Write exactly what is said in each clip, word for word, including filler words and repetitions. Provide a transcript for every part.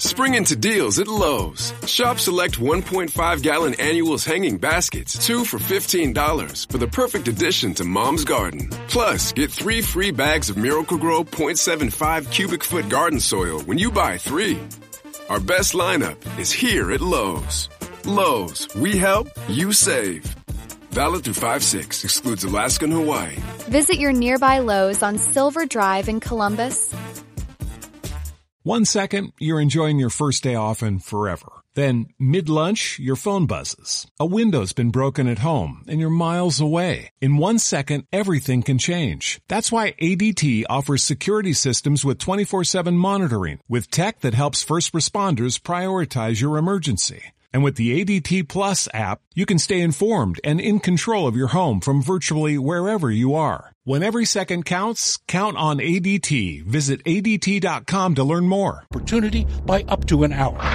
Spring into deals at Lowe's. Shop select one point five gallon annuals hanging baskets, two for fifteen dollars, for the perfect addition to Mom's garden. Plus, get three free bags of Miracle-Gro point seven five cubic foot garden soil when you buy three. Our best lineup is here at Lowe's. Lowe's, we help, you save. Valid through five six, excludes Alaska and Hawaii. Visit your nearby Lowe's on Silver Drive in Columbus. One second, you're enjoying your first day off and forever. Then, mid-lunch, your phone buzzes. A window's been broken at home, and you're miles away. In one second, everything can change. That's why A D T offers security systems with twenty-four seven monitoring, with tech that helps first responders prioritize your emergency. And with the A D T Plus app, you can stay informed and in control of your home from virtually wherever you are. When every second counts, count on A D T. Visit A D T dot com to learn more. Opportunity by up to an hour.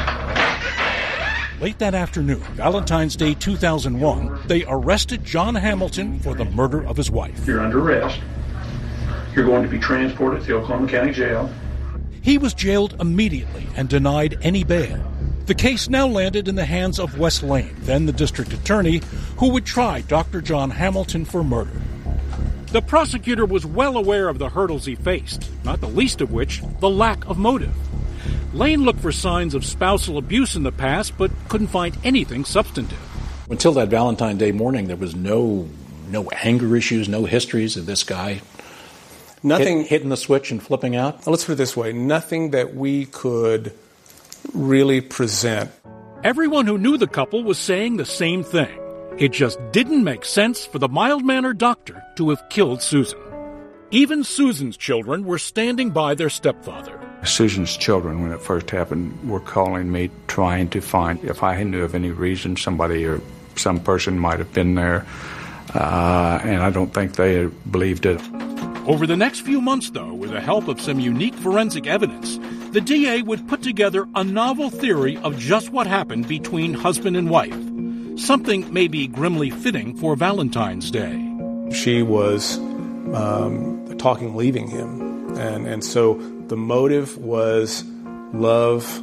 Late that afternoon, Valentine's Day two thousand one, they arrested John Hamilton for the murder of his wife. You're under arrest. You're going to be transported to the Oklahoma County Jail. He was jailed immediately and denied any bail. The case now landed in the hands of Wes Lane, then the district attorney, who would try Doctor John Hamilton for murder. The prosecutor was well aware of the hurdles he faced, not the least of which, the lack of motive. Lane looked for signs of spousal abuse in the past, but couldn't find anything substantive. Until that Valentine's Day morning, there was no no anger issues, no histories of this guy nothing hit, hitting the switch and flipping out? Let's put it this way. Nothing that we could really present. Everyone who knew the couple was saying the same thing. It just didn't make sense for the mild-mannered doctor to have killed Susan. Even Susan's children were standing by their stepfather. Susan's children, when it first happened, were calling me trying to find if I knew of any reason somebody or some person might have been there, uh, and I don't think they believed it. Over the next few months, though, with the help of some unique forensic evidence, the D A would put together a novel theory of just what happened between husband and wife, something maybe grimly fitting for Valentine's Day. She was um, talking leaving him, and, and so the motive was love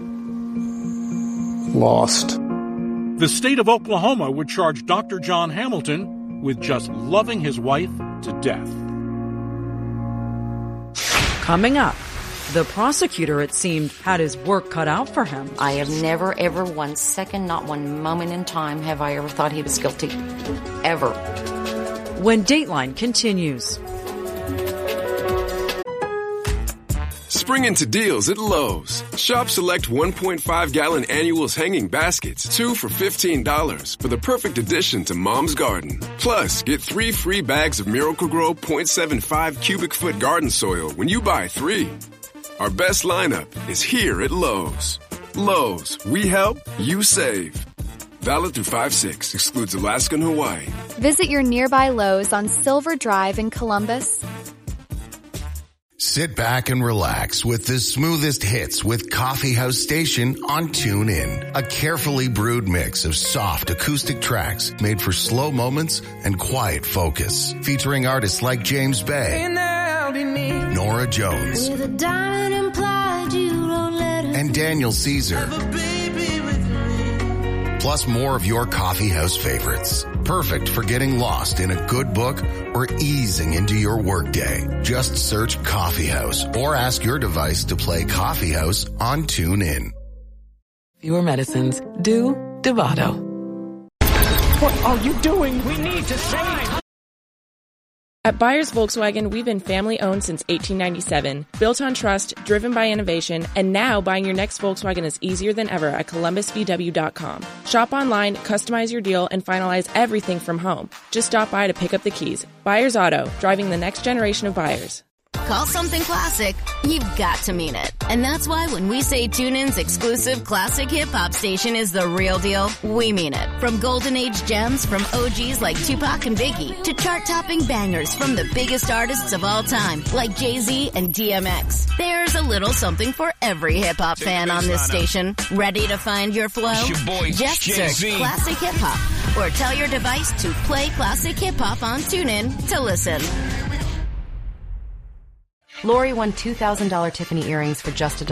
lost. The state of Oklahoma would charge Doctor John Hamilton with just loving his wife to death. Coming up, the prosecutor, it seemed, had his work cut out for him. I have never, ever, one second, not one moment in time, have I ever thought he was guilty. Ever. When Dateline continues. Spring into deals at Lowe's. Shop select one point five gallon annuals hanging baskets, two for fifteen dollars, for the perfect addition to Mom's garden. Plus, get three free bags of Miracle-Gro point seven five cubic foot garden soil when you buy three. Our best lineup is here at Lowe's. Lowe's, we help, you save. Valid through five six, excludes Alaska and Hawaii. Visit your nearby Lowe's on Silver Drive in Columbus. Sit back and relax with the smoothest hits with Coffee House Station on TuneIn. A carefully brewed mix of soft acoustic tracks made for slow moments and quiet focus. Featuring artists like James Bay, Nora Jones, and Daniel Caesar. Plus more of your coffee house favorites. Perfect for getting lost in a good book or easing into your workday. Just search Coffee House or ask your device to play Coffee House on TuneIn. Fewer medicines. Do Dovato. What are you doing? We need to save. At Byers Volkswagen, we've been family-owned since eighteen ninety-seven, built on trust, driven by innovation, and now buying your next Volkswagen is easier than ever at Columbus V W dot com. Shop online, customize your deal, and finalize everything from home. Just stop by to pick up the keys. Byers Auto, driving the next generation of buyers. Call something classic, you've got to mean it. And that's why when we say TuneIn's exclusive classic hip-hop station is the real deal, we mean it. From golden age gems from O Gs like Tupac and Biggie to chart-topping bangers from the biggest artists of all time like Jay-Z and D M X. There's a little something for every hip-hop fan on this station. Ready to find your flow? Your boy, Just Jay-Z. search Classic Hip-Hop or tell your device to play Classic Hip-Hop on TuneIn to listen. Lori won two thousand dollars Tiffany earrings for just a